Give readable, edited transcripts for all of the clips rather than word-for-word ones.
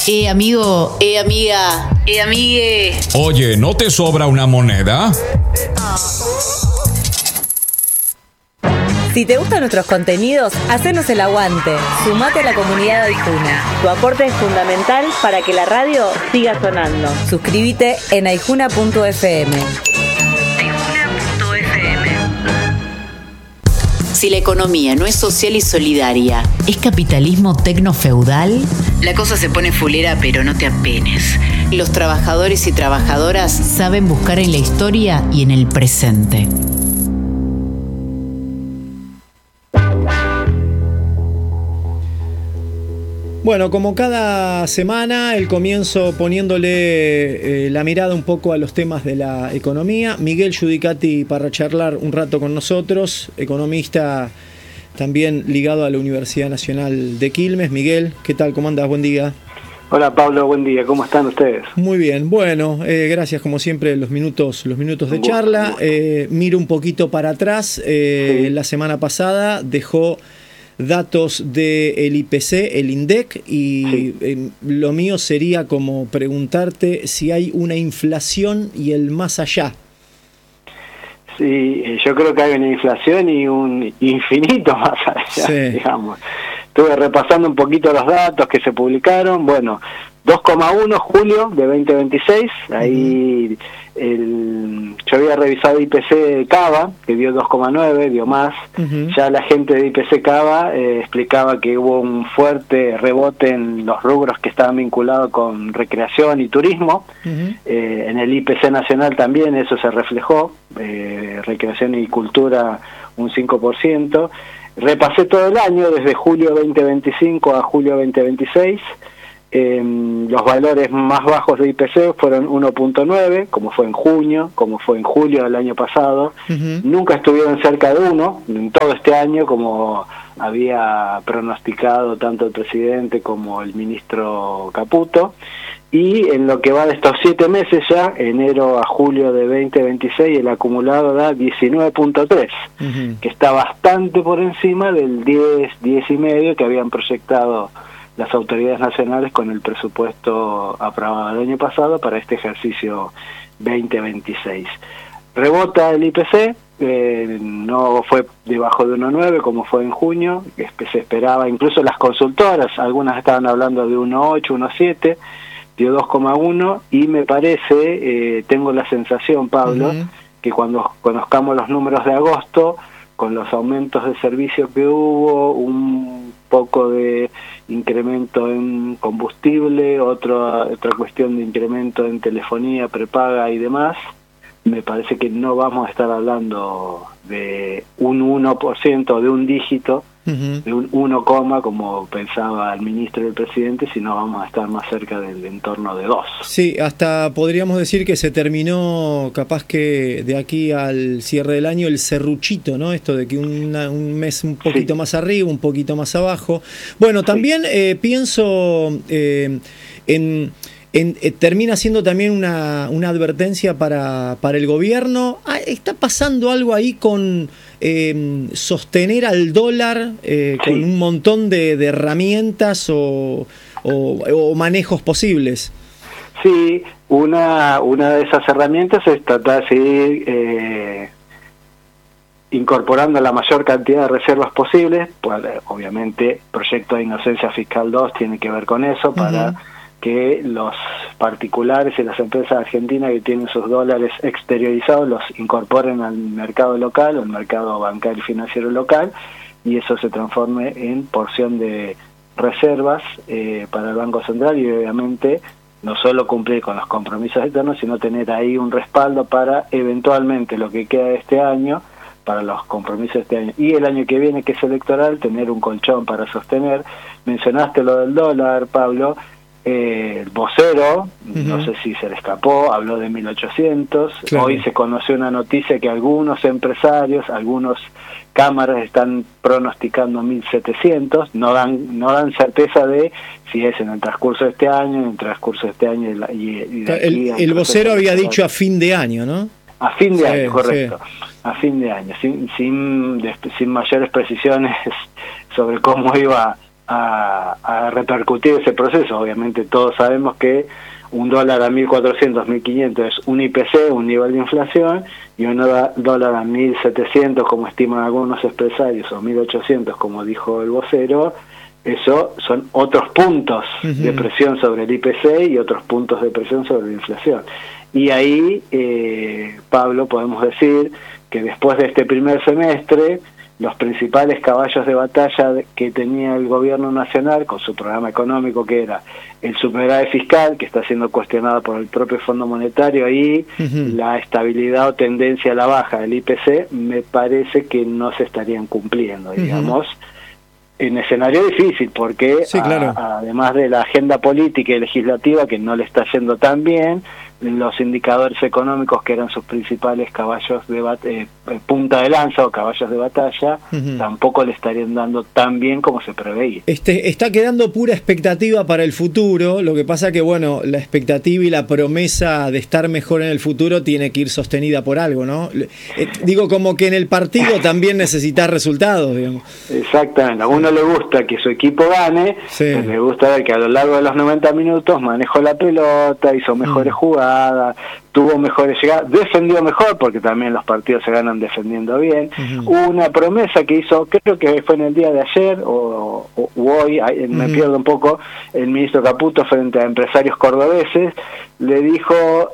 Amigo, amiga, amigue. Oye, ¿no te sobra una moneda? Si te gustan nuestros contenidos, hacenos el aguante. Sumate a la comunidad de Aijuna. Tu aporte es fundamental para que la radio siga sonando. Suscríbete en aijuna.fm. Si la economía no es social y solidaria, ¿es capitalismo tecnofeudal? La cosa se pone fulera, pero no te apenes. Los trabajadores y trabajadoras saben buscar en la historia y en el presente. Bueno, como cada semana, el comienzo poniéndole la mirada un poco a los temas de la economía. Miguel Giudicati para charlar un rato con nosotros, economista también ligado a la Universidad Nacional de Quilmes. Miguel, ¿qué tal? ¿Cómo andás? Buen día. Hola Pablo, buen día. ¿Cómo están ustedes? Muy bien. Bueno, gracias como siempre los minutos de charla. Miro un poquito para atrás. Sí. La semana pasada dejó datos del IPC, el INDEC, y sí. Lo mío sería como preguntarte si hay una inflación y el más allá. Sí, yo creo que hay una inflación y un infinito más allá, sí. Digamos. Estuve repasando un poquito los datos que se publicaron. Bueno, 2,1 julio de 2026, ahí yo había revisado IPC Cava, que dio 2,9, dio más. Ya la gente de IPC Cava explicaba que hubo un fuerte rebote en los rubros que estaban vinculados con recreación y turismo. En el IPC nacional también eso se reflejó, recreación y cultura un 5%. Repasé todo el año, desde julio 2025 a julio 2026. Los valores más bajos de IPC fueron 1.9, como fue en junio, como fue en julio del año pasado. Nunca estuvieron cerca de 1 en todo este año, como había pronosticado tanto el presidente como el ministro Caputo. Y en lo que va de estos 7 meses ya, enero a julio de 2026, el acumulado da 19.3, que está bastante por encima del 10,5 que habían proyectado las autoridades nacionales con el presupuesto aprobado el año pasado para este ejercicio 2026. Rebota el IPC, no fue debajo de 1,9 como fue en junio, que se esperaba, incluso las consultoras, algunas estaban hablando de 1,8, 1,7, dio 2,1 y me parece, tengo la sensación, Pablo, que cuando conozcamos los números de agosto, con los aumentos de servicio que hubo, un poco de incremento en combustible, otra cuestión de incremento en telefonía, prepaga y demás, me parece que no vamos a estar hablando de un 1%, de un dígito, de un 1, como pensaba el ministro y el presidente, sino vamos a estar más cerca del entorno de 2. Sí, hasta podríamos decir que se terminó, capaz que de aquí al cierre del año, el serruchito, ¿no? Esto de que un mes un poquito más arriba, un poquito más abajo. Bueno, también pienso termina siendo también una advertencia para el gobierno. ¿Está pasando algo ahí con sostener al dólar con un montón de herramientas o manejos posibles? Sí, una de esas herramientas es tratar de seguir incorporando la mayor cantidad de reservas posibles. Pues, obviamente, proyecto de inocencia fiscal 2 tiene que ver con eso, para que los particulares y las empresas argentinas que tienen sus dólares exteriorizados los incorporen al mercado local, al mercado bancario y financiero local, y eso se transforme en porción de reservas para el Banco Central, y obviamente no solo cumplir con los compromisos externos, sino tener ahí un respaldo para eventualmente lo que queda de este año, para los compromisos de este año y el año que viene, que es electoral, tener un colchón para sostener. Mencionaste lo del dólar, Pablo. El vocero, no sé si se le escapó, habló de 1.800. Claro. Hoy se conoció una noticia que algunos empresarios, algunos cámaras están pronosticando 1.700. No dan certeza de si es en el transcurso de este año, y de aquí el vocero había dicho a fin de año, ¿no? A fin de año, correcto. A fin de año, sin mayores precisiones sobre cómo iba a repercutir ese proceso. Obviamente todos sabemos que un dólar a 1.400, 1.500 es un IPC, un nivel de inflación, y un dólar a 1.700, como estiman algunos empresarios, o 1.800, como dijo el vocero, eso son otros puntos de presión sobre el IPC y otros puntos de presión sobre la inflación. Y ahí, Pablo, podemos decir que después de este primer semestre, los principales caballos de batalla que tenía el gobierno nacional con su programa económico, que era el superávit fiscal, que está siendo cuestionado por el propio Fondo Monetario, y la estabilidad o tendencia a la baja del IPC, me parece que no se estarían cumpliendo, digamos, en escenario difícil, porque sí, claro, además de la agenda política y legislativa que no le está yendo tan bien, los indicadores económicos, que eran sus principales caballos de punta de lanza o caballos de batalla, tampoco le estarían dando tan bien como se preveía. Está quedando pura expectativa para el futuro. Lo que pasa que, bueno, la expectativa y la promesa de estar mejor en el futuro tiene que ir sostenida por algo, ¿no? Digo, como que en el partido también necesitas resultados, digamos. Exactamente. A uno le gusta que su equipo gane, pues le gusta ver que a lo largo de los 90 minutos manejó la pelota, hizo mejores jugadas, tuvo mejores llegadas, defendió mejor, porque también los partidos se ganan defendiendo bien. Una promesa que hizo, creo que fue en el día de ayer o hoy, me pierdo un poco, el ministro Caputo frente a empresarios cordobeses, le dijo,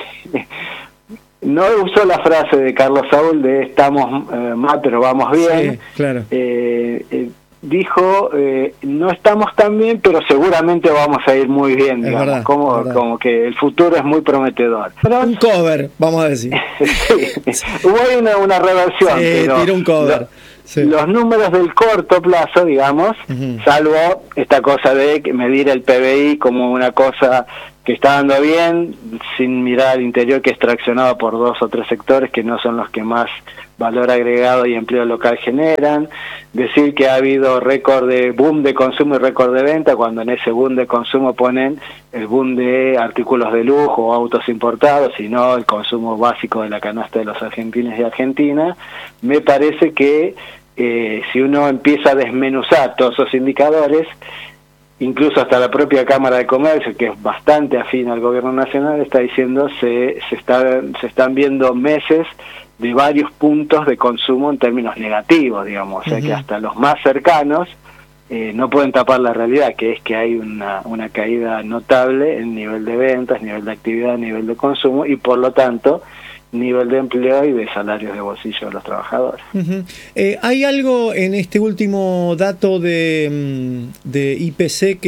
no usó la frase de Carlos Saúl de estamos mal pero vamos bien, sí, claro. Dijo, no estamos tan bien, pero seguramente vamos a ir muy bien, digamos, verdad, como que el futuro es muy prometedor. Pero, un cover, vamos a decir. Sí, hubo ahí una reversión, pero tiró un cover. Los números del corto plazo, digamos, salvo esta cosa de medir el PBI como una cosa que está dando bien, sin mirar al interior, que es traccionado por 2 o 3 sectores que no son los que más valor agregado y empleo local generan, decir que ha habido récord de boom de consumo y récord de venta, cuando en ese boom de consumo ponen el boom de artículos de lujo o autos importados, y no el consumo básico de la canasta de los argentinos y argentinas. Me parece que si uno empieza a desmenuzar todos esos indicadores, incluso hasta la propia Cámara de Comercio, que es bastante afín al gobierno nacional, está diciendo se están viendo meses de varios puntos de consumo en términos negativos, digamos, o sea que hasta los más cercanos no pueden tapar la realidad, que es que hay una caída notable en nivel de ventas, nivel de actividad, nivel de consumo, y por lo tanto nivel de empleo y de salarios de bolsillo de los trabajadores. ¿Hay algo en este último dato de IPC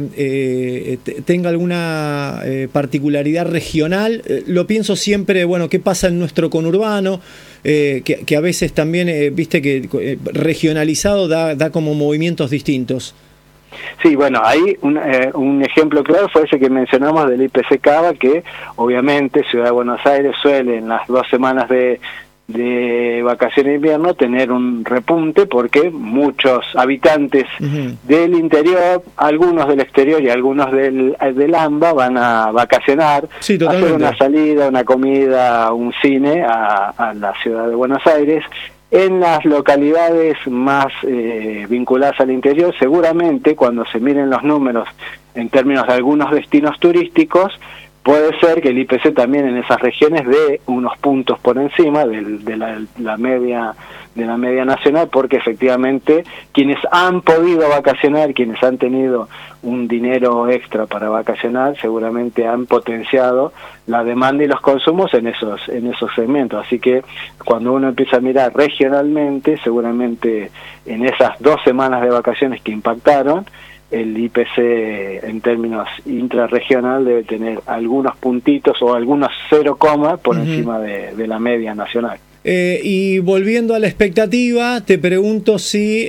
que tenga alguna particularidad regional? Lo pienso siempre, bueno, ¿qué pasa en nuestro conurbano? Que a veces también, viste que regionalizado da como movimientos distintos. Sí, bueno, ahí un ejemplo claro fue ese que mencionamos del IPC Cava, que obviamente Ciudad de Buenos Aires suele en las 2 semanas de vacaciones de invierno tener un repunte, porque muchos habitantes del interior, algunos del exterior y algunos del AMBA van a vacacionar, hacer una salida, una comida, un cine a la Ciudad de Buenos Aires. En las localidades más vinculadas al interior, seguramente cuando se miren los números en términos de algunos destinos turísticos, puede ser que el IPC también en esas regiones dé unos puntos por encima de la media nacional, porque efectivamente quienes han podido vacacionar, quienes han tenido un dinero extra para vacacionar, seguramente han potenciado la demanda y los consumos en esos segmentos. Así que cuando uno empieza a mirar regionalmente, seguramente en esas 2 semanas de vacaciones que impactaron, el IPC en términos intrarregional debe tener algunos puntitos o algunos 0, por encima de la media nacional. Y volviendo a la expectativa, te pregunto si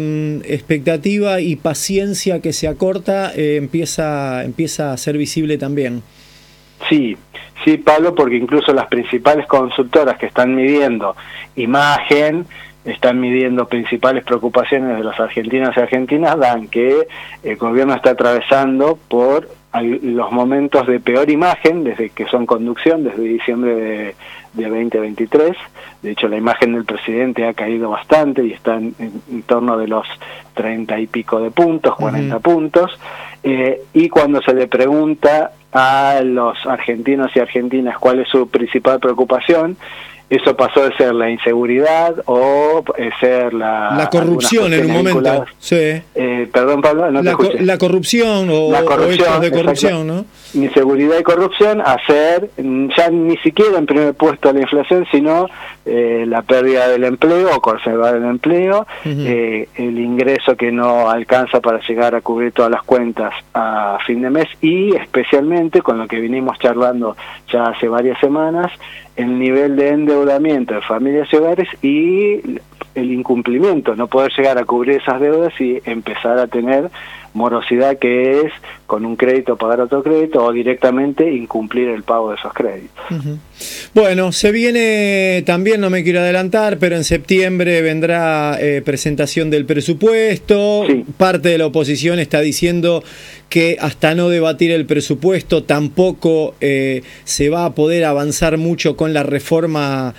expectativa y paciencia que se acorta empieza a ser visible también. Sí, Pablo, porque incluso las principales consultoras que están midiendo imagen, están midiendo principales preocupaciones de los argentinos y argentinas, dan que el gobierno está atravesando por los momentos de peor imagen desde que son conducción, desde diciembre de 2023. De hecho, la imagen del presidente ha caído bastante y está en torno de los 30 y pico de puntos, 40 puntos. Y cuando se le pregunta a los argentinos y argentinas cuál es su principal preocupación, eso pasó de ser la inseguridad o ser la corrupción en un momento. Sí. Perdón, Pablo, no te escuché. La corrupción o hechos de corrupción, ¿no? Inseguridad y corrupción a ser ya ni siquiera en primer puesto la inflación, sino la pérdida del empleo o conservar el empleo, el ingreso que no alcanza para llegar a cubrir todas las cuentas a fin de mes y especialmente con lo que vinimos charlando ya hace varias semanas, el nivel de endeudamiento de familias y hogares y el incumplimiento, no poder llegar a cubrir esas deudas y empezar a tener morosidad, que es con un crédito pagar otro crédito o directamente incumplir el pago de esos créditos. Bueno, se viene también, no me quiero adelantar, pero en septiembre vendrá presentación del presupuesto. Sí. Parte de la oposición está diciendo que hasta no debatir el presupuesto tampoco se va a poder avanzar mucho con la reforma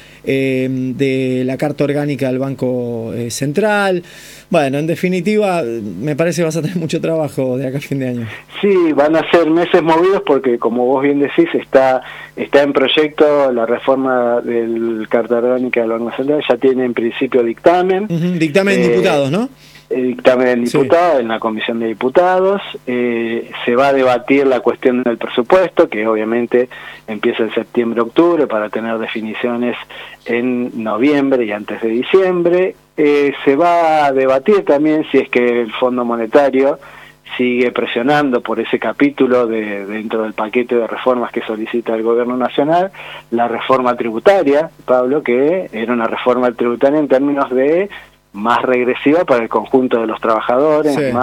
de la Carta Orgánica del Banco Central. Bueno, en definitiva, me parece que vas a tener mucho trabajo de acá a fin de año. Sí, van a ser meses movidos porque, como vos bien decís, está en proyecto la reforma del Carta Orgánica del Banco Central, ya tiene en principio dictamen. Dictamen de diputados, ¿no? Dictamen del diputado, sí. En la Comisión de Diputados. Se va a debatir la cuestión del presupuesto, que obviamente empieza en septiembre-octubre para tener definiciones en noviembre y antes de diciembre. Se va a debatir también si es que el Fondo Monetario sigue presionando por ese capítulo dentro del paquete de reformas que solicita el Gobierno Nacional, la reforma tributaria, Pablo, que era una reforma tributaria en términos de más regresiva para el conjunto de los trabajadores, sí.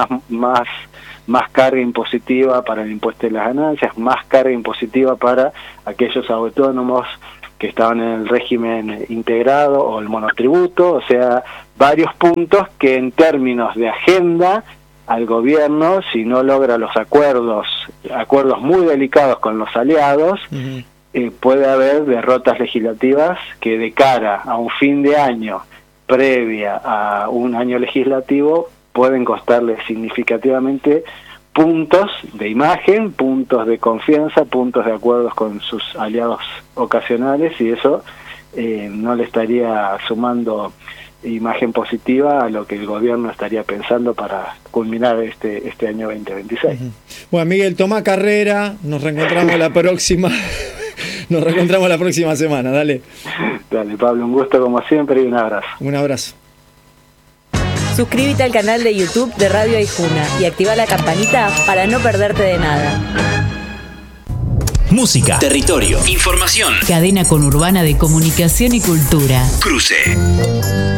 más carga impositiva para el impuesto de las ganancias, más carga impositiva para aquellos autónomos que estaban en el régimen integrado o el monotributo, o sea, varios puntos que en términos de agenda al gobierno, si no logra los acuerdos muy delicados con los aliados, puede haber derrotas legislativas que de cara a un fin de año previa a un año legislativo pueden costarle significativamente puntos de imagen, puntos de confianza, puntos de acuerdos con sus aliados ocasionales, y eso no le estaría sumando imagen positiva a lo que el gobierno estaría pensando para culminar este año 2026. Bueno, Miguel, tomá carrera, nos reencontramos la próxima semana, dale. Dale, Pablo, un gusto como siempre y un abrazo. Un abrazo. Suscríbete al canal de YouTube de Radio Aijuna y activa la campanita para no perderte de nada. Música, territorio, información. Cadena conurbana de comunicación y cultura. Cruce.